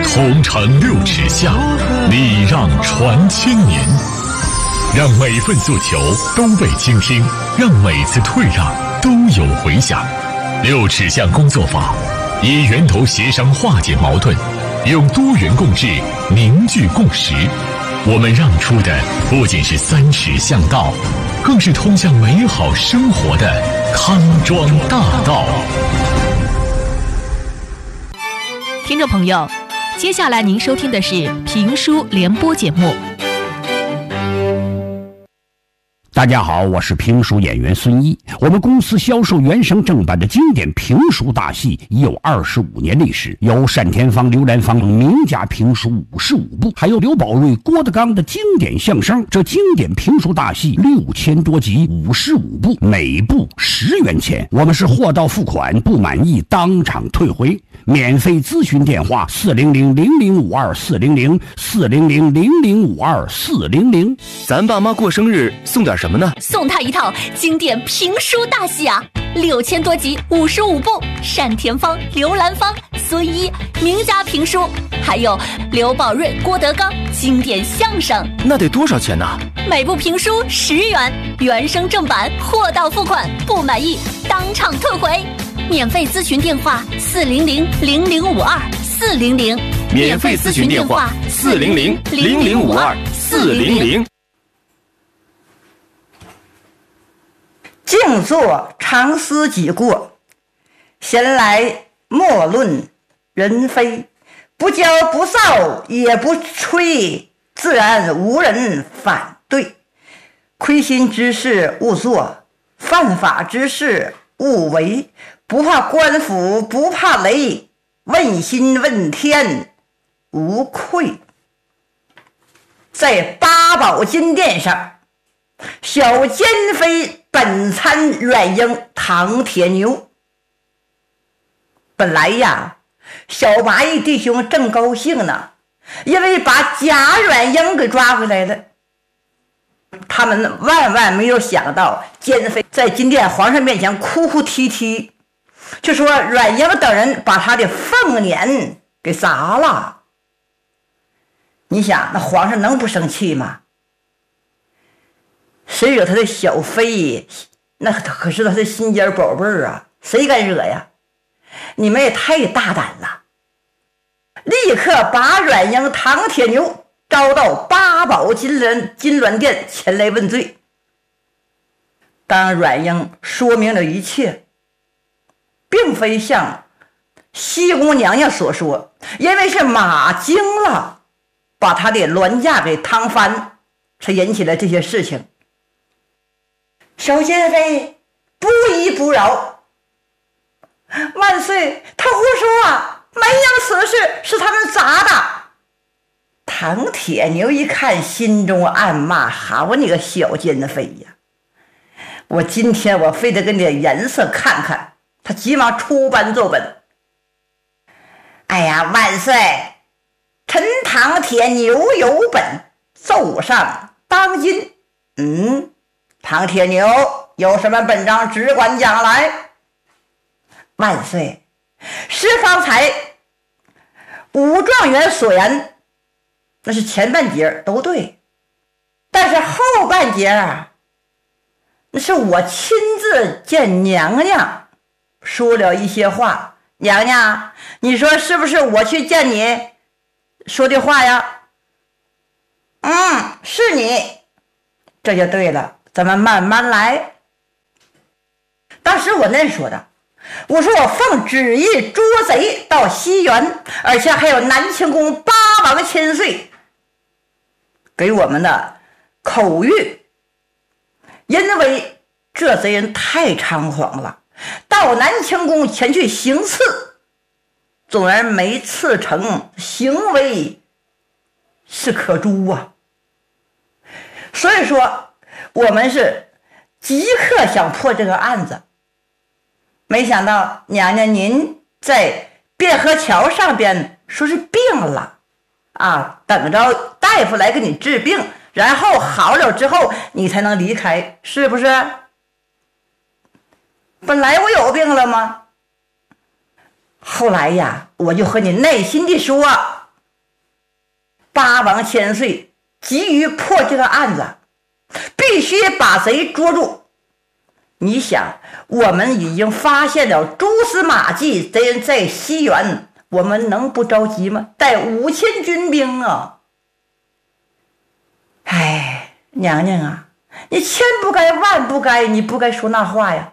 红尘六尺下，礼让传千年。让每份诉求都被倾听，让每次退让都有回响。六尺巷工作坊以源头协商化解矛盾，用多元共治凝聚共识。我们让出的不仅是3尺巷道，更是通向美好生活的康庄大道。 听众朋友，接下来您收听的是评书联播节目。 大家好，我是评书演员孙一。我们公司销售原声正版的经典评书大戏已有25年历史，有单田芳、刘兰芳名家评书55部，还有刘宝瑞、郭德纲的经典相声。这经典评书大戏6000多集，55部，每部10元钱。我们是货到付款，不满意当场退回。免费咨询电话400-0052-400-400-0052-400。 咱爸妈过生日送点什么呢？ 送他一套经典评书大戏啊，6000多集55部，单田芳、刘兰芳、孙一名家评书，还有刘宝瑞、郭德纲经典相声。 那得多少钱呢？ 每部评书10元，原声正版，货到付款，不满意当场退回。免费咨询电话400-0052-400， 免费咨询电话400-0052-400。 静坐常思己过，闲来莫论人非。不骄不躁也不吹，自然无人反对。亏心之事勿做，犯法之事勿为。不怕官府不怕雷，问心问天无愧。在八宝金殿上，小奸妃本参软鹰唐铁牛。本来呀，小蚂蚁弟兄正高兴呢，因为把假软鹰给抓回来了。他们万万没有想到，奸妃在金殿皇上面前哭哭啼啼，就说软鹰等人把他的凤辇给砸了。你想，那皇上能不生气吗？谁惹他的小妃，那可是他的心尖宝贝儿啊，谁敢惹呀？你们也太大胆了！立刻把软鹰唐铁牛招到八宝金銮殿前来问罪。当软鹰说明了一切，并非像西宫娘娘所说，因为是马惊了，把他的銮驾给趟翻，才引起了这些事情。小奸妃不依不饶，万岁，他胡说啊，没有此事，是他们砸的。唐铁牛一看，心中暗骂：好你个小奸妃呀！我今天我非得给你的颜色看看。他急忙出班奏本。哎呀，万岁，臣唐铁牛有本，奏上当今。唐铁牛有什么本章，只管讲来。万岁，是方才武状元所言，那是前半截都对，但是后半截啊，那是我亲自见娘娘说了一些话。娘娘，你说是不是我去见你说的话呀？是你，这就对了，咱们慢慢来。当时我那说的，我说我奉旨意捉贼到西园，而且还有南清宫八王千岁给我们的口谕，因为这贼人太猖狂了，到南清宫前去行刺，纵然没刺成，行为是可诛啊。所以说我们是即刻想破这个案子，没想到娘娘您在汴河桥上边说是病了啊，等着大夫来给你治病，然后好了之后你才能离开，是不是？本来我有病了吗？后来呀，我就和你耐心地说， 八王千岁急于破这个案子，必须把贼捉住。你想，我们已经发现了蛛丝马迹，贼人在西园，我们能不着急吗？带5000军兵啊！哎，娘娘啊，你千不该万不该，你不该说那话呀。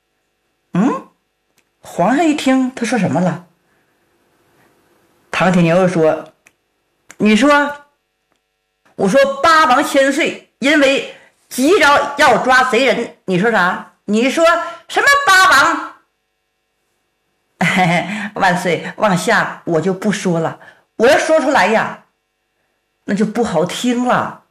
皇上一听，他说什么了？唐铁牛说：“你说，我说八王千岁因为急着要抓贼人，你说啥？你说什么八王？万岁，往下我就不说了，我要说出来呀，那就不好听了。”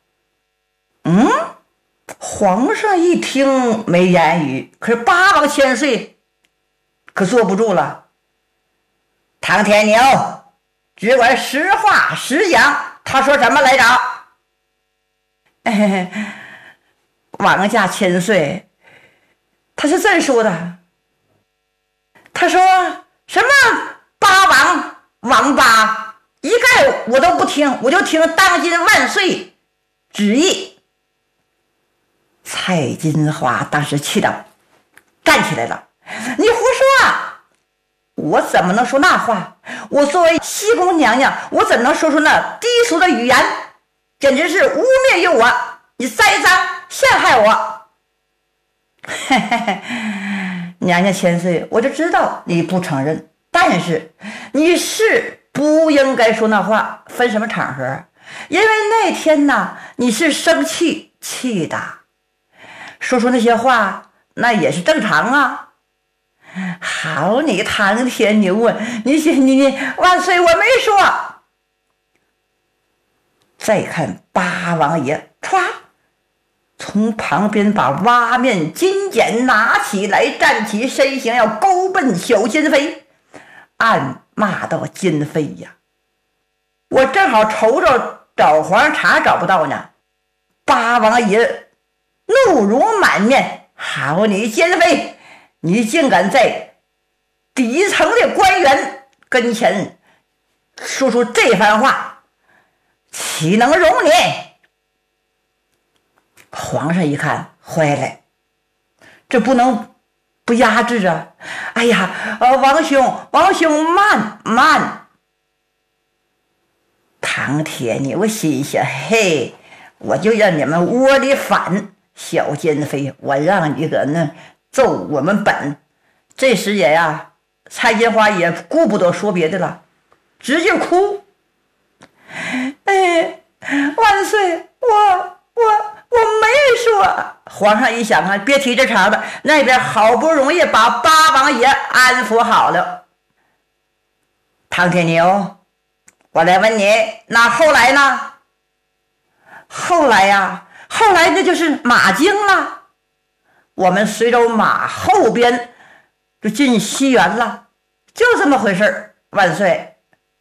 皇上一听没言语，可是八王千岁可坐不住了。唐铁牛只管实话实讲，他说什么来着？王家千岁他是这么说的，他说什么八王王八一概我都不听，我就听当今万岁旨意。蔡金花当时气得站起来了，你胡说啊！我怎么能说那话？我作为西宫娘娘，我怎能说出那低俗的语言？简直是污蔑于我，你栽赃陷害我。娘娘千岁，我就知道你不承认，但是你是不应该说那话。分什么场合？因为那天呢，你是生气的，说出那些话那也是正常啊。好你唐铁牛啊，你万岁，我没说。再看八王爷歘从旁边把挖面金剪拿起来，站起身形要勾奔小金飞，暗骂道：金飞呀，我正好瞅瞅找皇上茶找不到呢。八王爷怒容满面，好你奸妃，你竟敢在底层的官员跟前说出这番话，岂能容你？皇上一看坏了，这不能不压制啊！哎呀，王兄慢。唐铁牛心想，嘿，我就让你们窝里反，小奸妃，我让你搁那揍我们本。这时也呀，蔡金花也顾不得说别的了，直接哭。万岁，我没说。皇上一想啊，别提这茬了，那边好不容易把八王爷安抚好了。唐铁牛，我来问你，那后来呢？后来那就是马经了，我们随着马后边就进西园了，就这么回事。万岁。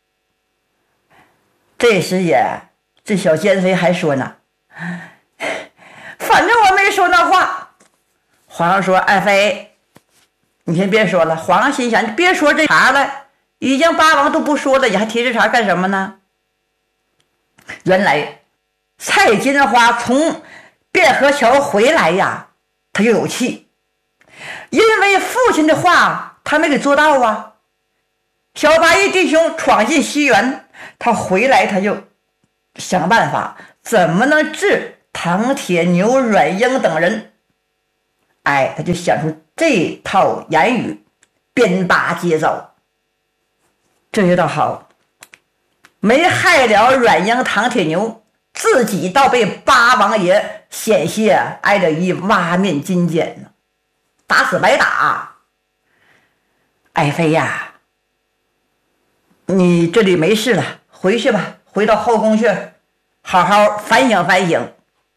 这时也这小奸妃还说呢，反正我没说那话。皇上说，爱妃你先别说了。皇上心想，你别说这茬了，已经八王都不说了，你还提这茬干什么呢？原来蔡金花从汴河桥回来呀，他就有气，因为父亲的话他没给做到啊。小八义弟兄闯进西园，他回来他就想办法怎么能治唐铁牛、阮英等人。他就想出这套言语，鞭打接招。这就倒好，没害了阮英、唐铁牛，自己倒被八王爷险些挨着一挖面金剪呢，打死白打。爱妃呀，你这里没事了，回去吧，回到后宫去，好好反省反省。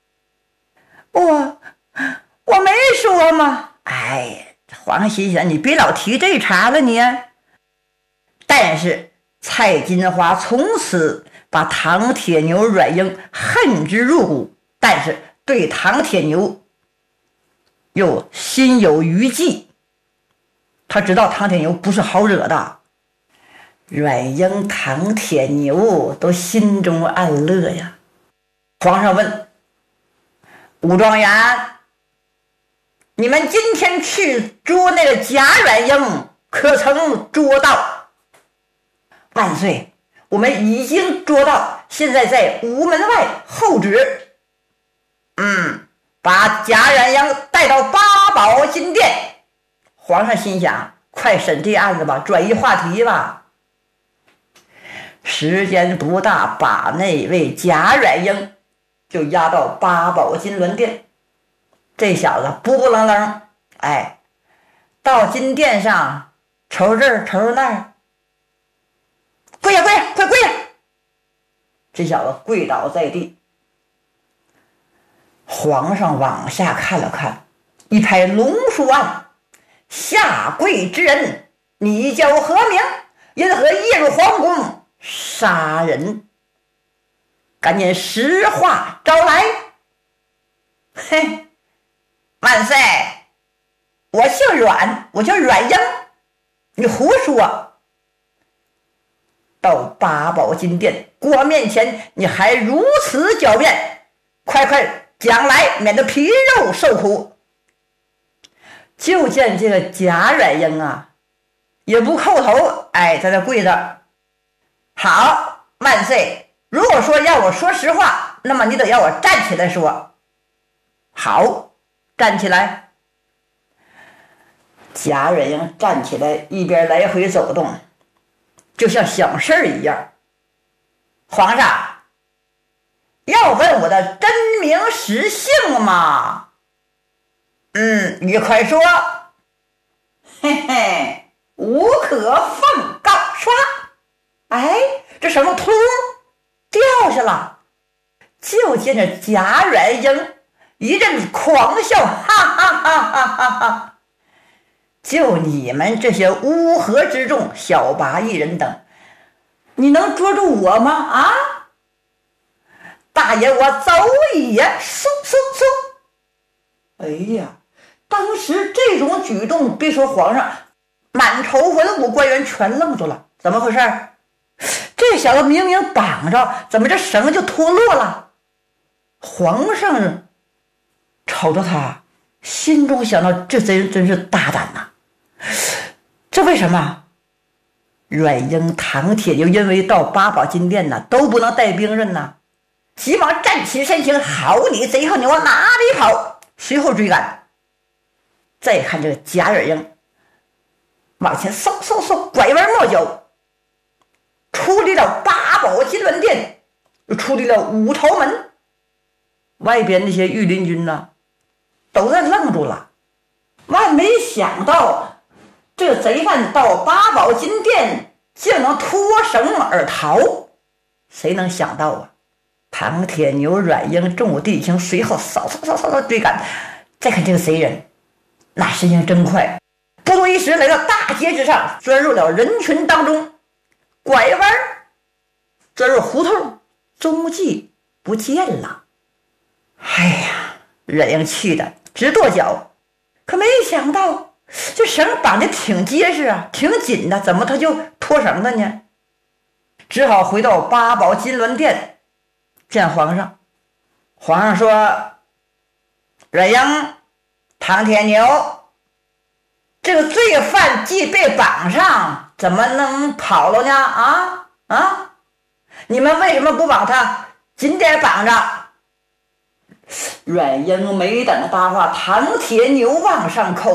我没说吗？皇上心想，你别老提这茬了你。但是蔡金花从此把唐铁牛、阮英恨之入骨，但是对唐铁牛又心有余悸。他知道唐铁牛不是好惹的。 阮英、唐铁牛都心中暗乐呀。皇上问武状元，你们今天去捉那个贾阮英，可曾捉到？万岁，我们已经捉到，现在在午门外候旨。把贾阮英带到八宝金殿。皇上心想，快审这案子吧，转移话题吧。时间不大，把那位贾阮英就押到八宝金銮殿。这小子不愣愣，到金殿上瞅这儿瞅那儿，跪下跪下，快跪下！这小子跪倒在地。皇上往下看了看，一拍龙书案，下跪之人，你叫何名？因何夜入皇宫杀人？赶紧实话招来。嘿，万岁，我姓阮，我叫阮英，你胡说！到八宝金殿国王面前，你还如此狡辩，快讲来，免得皮肉受苦。就见这个贾阮英啊，也不叩头，在那跪着。好，万岁，如果说要我说实话，那么你得要我站起来说。好，站起来。贾阮英站起来，一边来回走动，就像想事儿一样。皇上要问我的真名实姓吗？你快说。嘿嘿，无可奉告。刷，这什么突掉下了？就见着贾阮英一阵狂笑，哈哈哈哈哈哈！就你们这些乌合之众，小拔一人等，你能捉住我吗？大爷，我走也！嗖嗖嗖！哎呀，当时这种举动，别说皇上，满朝文武官员全愣住了。怎么回事？这小子明明绑着，怎么这绳就脱落了？皇上瞅着他，心中想到，这贼人真是大胆呐！这为什么？阮英、唐铁牛因为到八宝金殿呢，都不能带兵刃呢，急忙站起身形，好你贼猴，你往哪里跑？随后追赶。再看这个贾阮英往前嗖嗖嗖，拐弯抹角，出离了八宝金銮殿，又出离了五朝门。外边那些御林军呢，都在愣住了。万没想到，这个贼犯到八宝金殿竟能脱绳而逃，谁能想到啊？唐铁牛、阮英众弟兄随后嗖追赶。再看这个贼人，那身形真快，不多一时来到大街之上，钻入了人群当中，拐弯钻入胡同，踪迹不见了。阮英气的直跺脚，可没想到这绳绑的挺结实啊，挺紧的，怎么他就脱绳了呢？只好回到八宝金銮殿见皇上。皇上说：阮英、唐铁牛，这个罪犯既被绑上，怎么能跑了呢？你们为什么不把他紧点绑着？阮英没等答话，唐铁牛往上扣。